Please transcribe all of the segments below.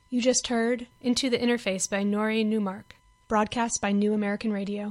You just heard Into the Interface by Nori Newmark, broadcast by New American Radio.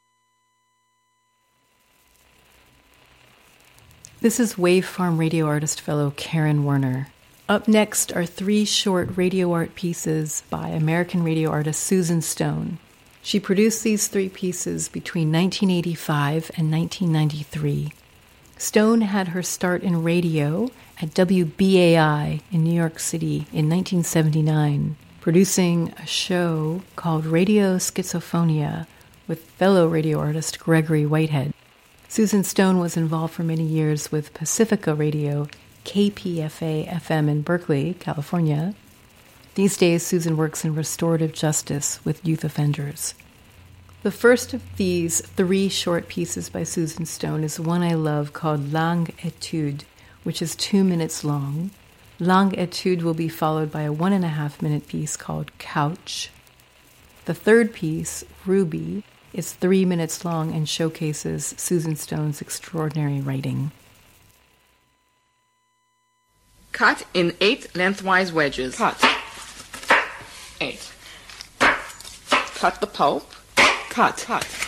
This is Waveform radio artist fellow Karen Werner. Up next are 3 short radio art pieces by American radio artist Susan Stone. She produced these 3 pieces between 1985 and 1993. Stone had her start in radio at WBAI in New York City in 1979, producing a show called Radio Schizophonia with fellow radio artist Gregory Whitehead. Susan Stone was involved for many years with Pacifica Radio, KPFA-FM in Berkeley, California. These days, Susan works in restorative justice with youth offenders. The first of these 3 short pieces by Susan Stone is one I love called Langue Etude, which is 2 minutes long. Langue Etude will be followed by a 1.5-minute piece called Couch. The third piece, Ruby, is 3 minutes long and showcases Susan Stone's extraordinary writing. Cut in 8 lengthwise wedges. Cut. 8. Cut the pulp. Cut.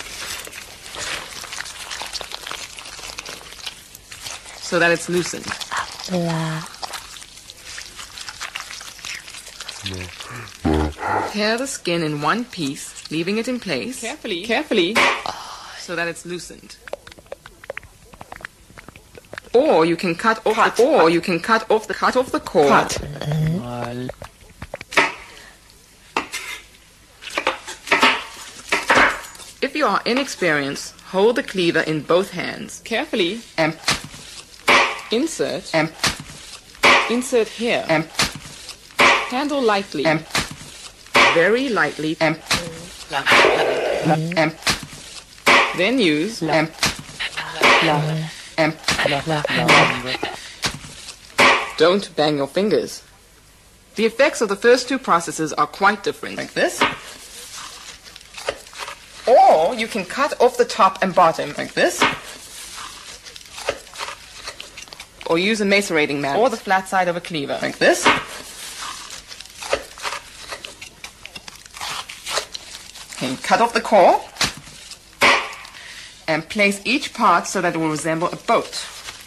So that it's loosened. Tear the skin in one piece, leaving it in place. Carefully. So that it's loosened. Or you can cut off the core. If you are inexperienced, hold the cleaver in both hands. Carefully. And Insert. and Insert here. and Handle lightly. and very lightly and Then use. and don't bang your fingers. The effects of the first 2 processes are quite different. Like this. Or you can cut off the top and bottom. Like this. Or use a macerating mat. Or the flat side of a cleaver. Like this. Okay, cut off the core. And place each part so that it will resemble a boat.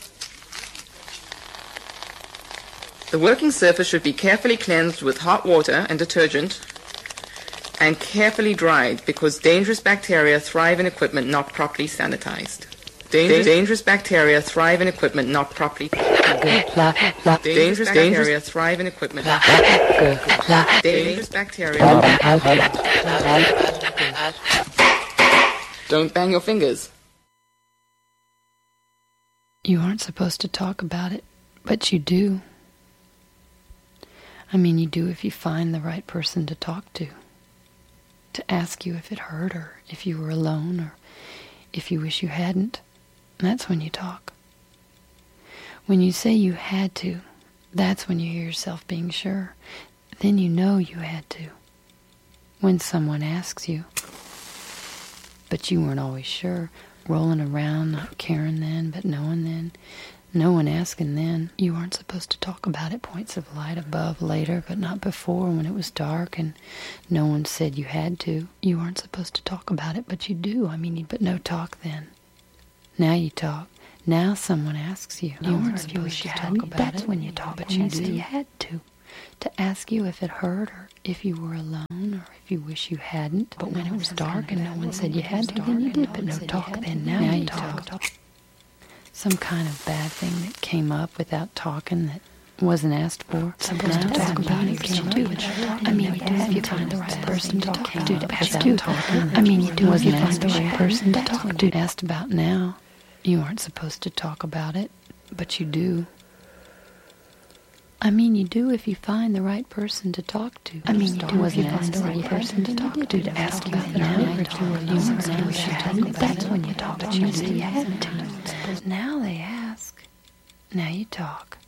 The working surface should be carefully cleansed with hot water and detergent and carefully dried because dangerous bacteria thrive in equipment not properly sanitized. Dangerous bacteria thrive in equipment not properly. Dangerous bacteria thrive in equipment. Dangerous bacteria. Don't bang your fingers. You aren't supposed to talk about it, but you do. I mean, you do if you find the right person to talk to ask you if it hurt or if you were alone or if you wish you hadn't. That's when you talk. When you say you had to, that's when you hear yourself being sure. Then you know you had to. When someone asks you, but you weren't always sure, rolling around, not caring then, but knowing then, no one asking then. You weren't supposed to talk about it. Points of light above, later, but not before when it was dark and no one said you had to. You weren't supposed to talk about it, but you do. But no talk then. Now you talk. Now someone asks you. You weren't supposed to talk about it. That's when you talk, but you do. You had to ask you if it hurt or if you were alone or if you wish you hadn't. But when it was dark and no one said you had to, then you did. But no talk then. Now you talk. Some kind of bad thing that came up without talking that wasn't asked for. Something to talk about it, but you do it. You do if you find the right person to talk to ask you. You do if you find the right person to talk to. Asked about now. You aren't supposed to talk about it, but you do. You do if you find the right person to talk to. You do if you find the right person to talk to ask you if now if you were alone. That's when you talk, but you say you had to. Now they ask. Now you talk.